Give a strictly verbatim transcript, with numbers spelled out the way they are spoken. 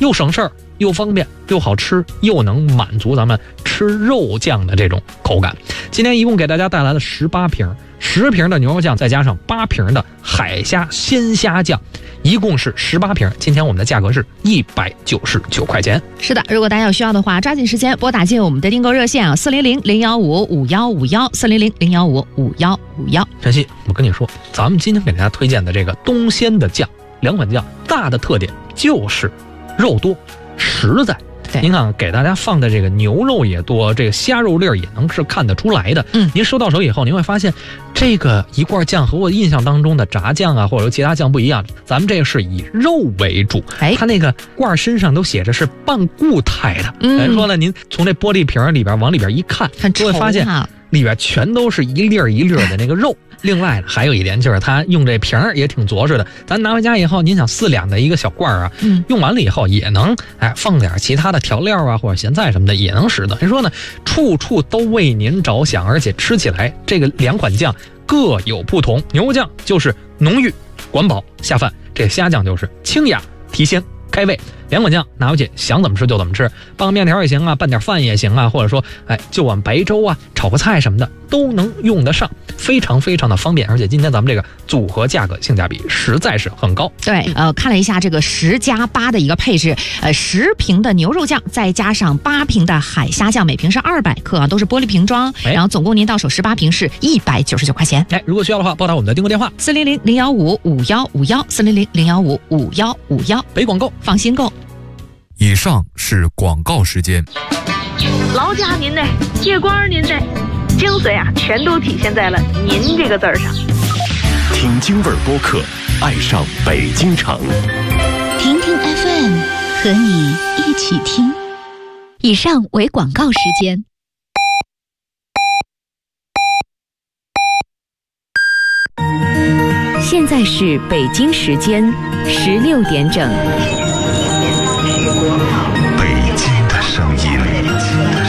又省事儿，又方便，又好吃，又能满足咱们吃肉酱的这种口感。今天一共给大家带来了十八瓶，十瓶的牛肉酱，再加上八瓶的海虾鲜虾酱，一共是十八瓶。今天我们的价格是一百九十九块钱。 是的，如果大家有需要的话，抓紧时间拨打进我们的订购热线啊，四零零零幺五五幺五幺，四零零零幺五五幺五幺。 晨曦，我跟你说，咱们今天给大家推荐的这个东鲜的酱，两款酱大的特点就是肉多实在。您看，给大家放的这个牛肉也多，这个虾肉粒儿也能是看得出来的。 嗯， 您收到手以后，您会发现，这个一罐酱和我印象当中的炸酱啊，或者说其他酱不一样。咱们这个是以肉为主， 哎， 它那个罐身上都写着是半固态的。 嗯， 人说呢，您从这玻璃瓶里边往里边一看，就会发现里边全都是一粒儿一粒儿的那个肉。另外还有一点就是，它用这瓶儿也挺着实的。咱拿回家以后，您想四两的一个小罐啊， 嗯， 用完了以后也能哎放点其他的调料啊，或者咸菜什么的也能使得。人说呢，处处都为您着想，而且吃起来这个两款酱各有不同。牛肉酱就是浓郁管饱下饭，这虾酱就是清雅提鲜开胃。两款酱拿回去想怎么吃就怎么吃，拌个面条也行啊，拌点饭也行啊，或者说哎就碗白粥啊，炒个菜什么的都能用得上，非常非常的方便。而且今天咱们这个组合价格性价比实在是很高。 对，呃，看了一下这个十加八的一个配置，呃，十瓶的牛肉酱再加上八瓶的海虾酱，每瓶是二百克啊，都是玻璃瓶装， 哎、 然后总共您到手十八瓶是一百九十九块钱。 哎，如果需要的话，拨打我们的订购电话四零零零幺五五幺五幺，四零零零幺五五幺五幺， 北广购放心购。 以上是广告时间。 劳驾您呢，借光您呢，精髓啊，全都体现在了“您”这个字儿上。 听京味儿播客，爱上北京城。 听听 F M， 和你一起听。以上为广告时间。现在是北京时间十六点整。